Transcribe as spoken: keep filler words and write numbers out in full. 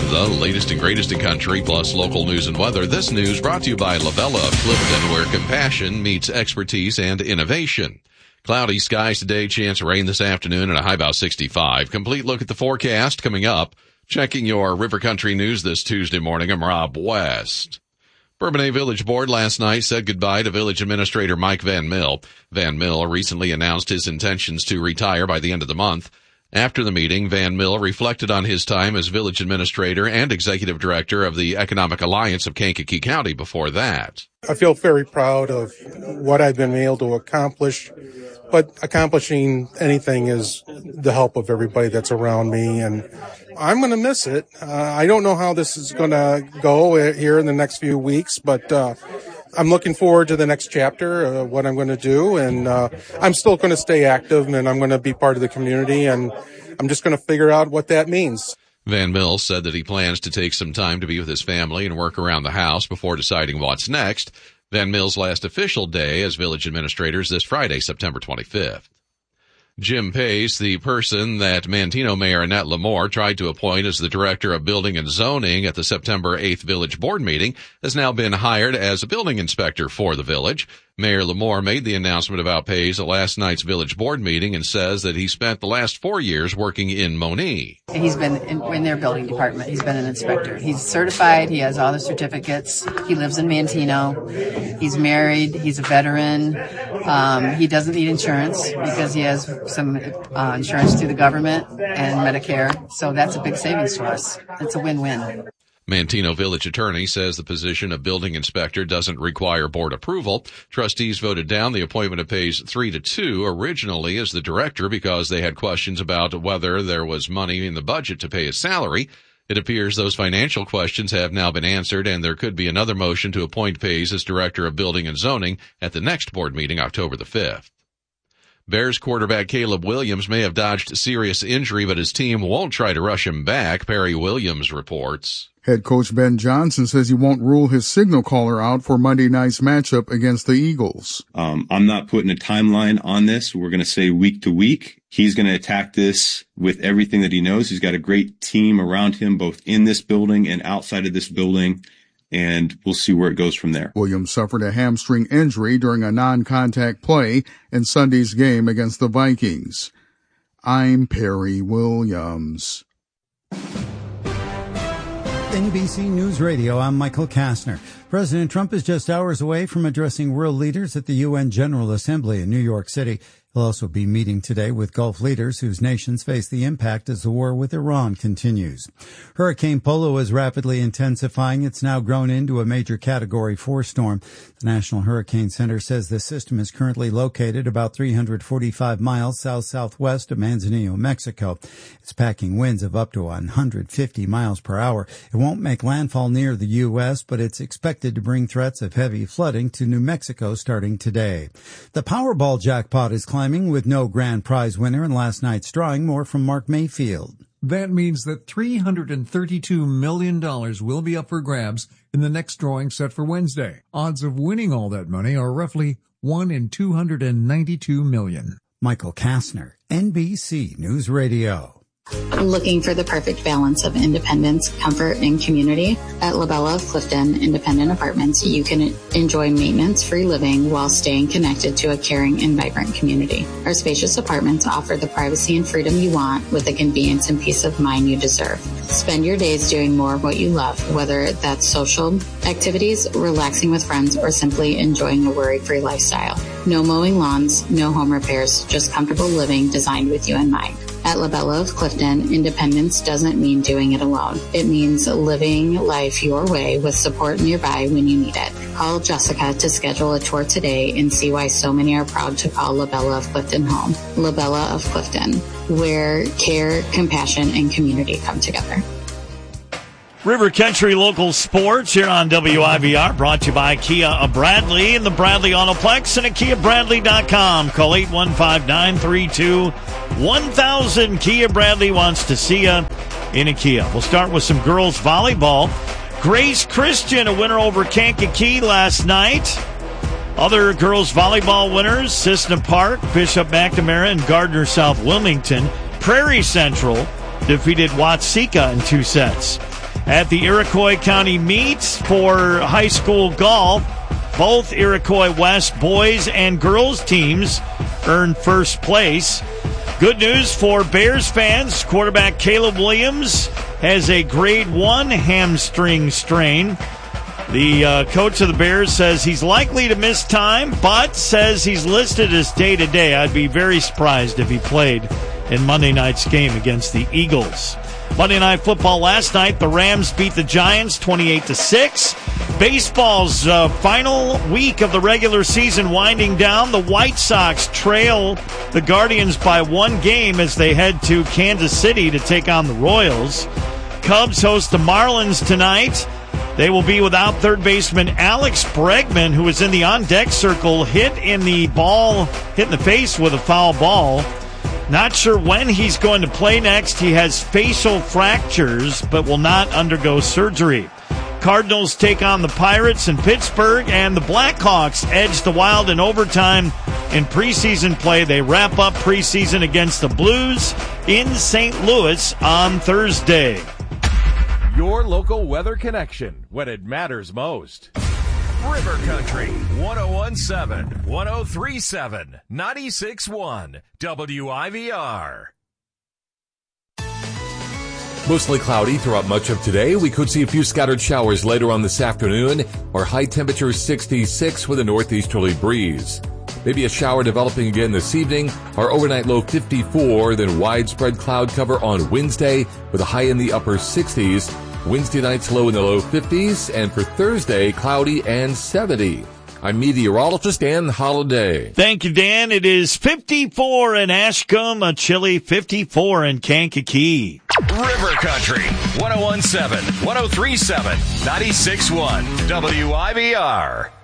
the latest and greatest in country, plus local news and weather. This news brought to you by Labella of Clifton, where compassion meets expertise and innovation. Cloudy skies today, chance of rain this afternoon, and a high about sixty-five. Complete look at the forecast coming up. Checking your River Country news this Tuesday morning, I'm Rob West. Bourbonnais Village Board last night said goodbye to Village Administrator Mike Van Mill. Van Mill recently announced his intentions to retire by the end of the month. After the meeting, Van Mill reflected on his time as village administrator and executive director of the Economic Alliance of Kankakee County before that. I feel very proud of what I've been able to accomplish, but accomplishing anything is the help of everybody that's around me, and I'm going to miss it. Uh, I don't know how this is going to go here in the next few weeks, but uh I'm looking forward to the next chapter, uh, what I'm going to do, and uh, I'm still going to stay active, and I'm going to be part of the community, and I'm just going to figure out what that means. Van Mill said that he plans to take some time to be with his family and work around the house before deciding what's next. Van Mill's last official day as village administrator is this Friday, September twenty-fifth. Jim Pace, the person that Manteno Mayor Annette Lamore tried to appoint as the Director of Building and Zoning at the September eighth Village Board meeting, has now been hired as a building inspector for the village. Mayor Lamore made the announcement about Pace at last night's Village Board meeting and says that he spent the last four years working in Monee. He's been in, in their building department. He's been an inspector. He's certified. He has all the certificates. He lives in Manteno. He's married. He's a veteran. Um, he doesn't need insurance because he has some uh, insurance through the government and Medicare. So that's a big savings to us. It's a win-win. Manteno Village Attorney says the position of building inspector doesn't require board approval. Trustees voted down the appointment of Pace three to two originally as the director because they had questions about whether there was money in the budget to pay his salary. It appears those financial questions have now been answered, and there could be another motion to appoint Pace as director of building and zoning at the next board meeting, October the fifth. Bears quarterback Caleb Williams may have dodged serious injury, but his team won't try to rush him back. Perry Williams reports. Head coach Ben Johnson says he won't rule his signal caller out for Monday night's matchup against the Eagles. Um, I'm not putting a timeline on this. We're going to say week to week. He's going to attack this with everything that he knows. He's got a great team around him, both in this building and outside of this building. And we'll see where it goes from there. Williams suffered a hamstring injury during a non-contact play in Sunday's game against the Vikings. I'm Perry Williams. N B C News Radio, I'm Michael Kastner. President Trump is just hours away from addressing world leaders at the U N General Assembly in New York City. He'll also be meeting today with Gulf leaders whose nations face the impact as the war with Iran continues. Hurricane Polo is rapidly intensifying. It's now grown into a major Category four storm. The National Hurricane Center says the system is currently located about three hundred forty-five miles south-southwest of Manzanillo, Mexico. It's packing winds of up to one hundred fifty miles per hour. It won't make landfall near the U S, but it's expected to bring threats of heavy flooding to New Mexico starting today. The Powerball jackpot is climbing with no grand prize winner in last night's drawing. More from Mark Mayfield. That means that three hundred thirty-two million dollars will be up for grabs in the next drawing set for Wednesday. Odds of winning all that money are roughly one in two hundred ninety-two million. Michael Kastner, N B C News Radio. Looking for the perfect balance of independence, comfort, and community? At Labella of Clifton Independent Apartments, you can enjoy maintenance-free living while staying connected to a caring and vibrant community. Our spacious apartments offer the privacy and freedom you want with the convenience and peace of mind you deserve. Spend your days doing more of what you love, whether that's social activities, relaxing with friends, or simply enjoying a worry-free lifestyle. No mowing lawns, no home repairs, just comfortable living designed with you in mind. At Labella of Clifton, independence doesn't mean doing it alone. It means living life your way with support nearby when you need it. Call Jessica to schedule a tour today and see why so many are proud to call Labella of Clifton home. Labella of Clifton, where care, compassion, and community come together. River Country Local Sports here on W I V R, brought to you by Kia of Bradley and the Bradley Autoplex and at kia bradley dot com. Call eight one five, nine three two, one thousand. Kia Bradley wants to see you in a Kia. We'll start with some girls volleyball. Grace Christian, a winner over Kankakee last night. Other girls volleyball winners, Cissna Park, Bishop McNamara, and Gardner South Wilmington. Prairie Central defeated Watseka in two sets. at the Iroquois County meet for high school golf. Both Iroquois West boys and girls teams earned first place. Good news for Bears fans. Quarterback Caleb Williams has a grade one hamstring strain. The uh, coach of the Bears says he's likely to miss time, but says he's listed as day-to-day. I'd be very surprised if he played in Monday night's game against the Eagles. Monday Night Football last night, the Rams beat the Giants twenty-eight to six. Baseball's uh, final week of the regular season winding down. The White Sox trail the Guardians by one game as they head to Kansas City to take on the Royals. Cubs host the Marlins tonight. They will be without third baseman Alex Bregman, who was in the on-deck circle, hit in the ball, hit in the face with a foul ball. Not sure when he's going to play next. He has facial fractures, but will not undergo surgery. Cardinals take on the Pirates in Pittsburgh, and the Blackhawks edge the Wild in overtime in preseason play. They wrap up preseason against the Blues in Saint Louis on Thursday. Your local weather connection when it matters most. River Country, one oh one point seven, one oh three point seven, ninety-six point one, W I V R. Mostly cloudy throughout much of today. We could see a few scattered showers later on this afternoon. Our high temperature sixty-six with a northeasterly breeze. Maybe a shower developing again this evening. Our overnight low fifty-four, then widespread cloud cover on Wednesday with a high in the upper sixties. Wednesday night's low in the low fifties, and for Thursday, cloudy and seventy. I'm meteorologist Dan Holliday. Thank you, Dan. It is fifty-four in Ashcombe, a chilly fifty-four in Kankakee. River Country, one oh one point seven, one oh three point seven, ninety-six point one, W I V R.